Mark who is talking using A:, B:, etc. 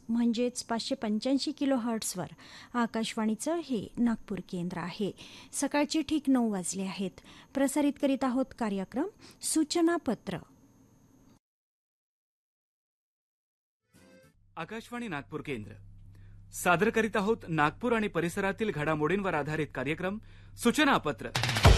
A: म्हणजेच 585 किलो हर्ट्सवर आकाशवाणीचं हे नागपूर केंद्र आहे. सकाळचे ठीक 9 वाजले आहेत. प्रसारित करीत आहोत कार्यक्रम सूचनापत्र.
B: आकाशवाणी नागपूर केंद्र सादर करीत आहोत नागपूर आणि परिसरातील घडामोडींवर आधारित कार्यक्रम सूचनापत्र.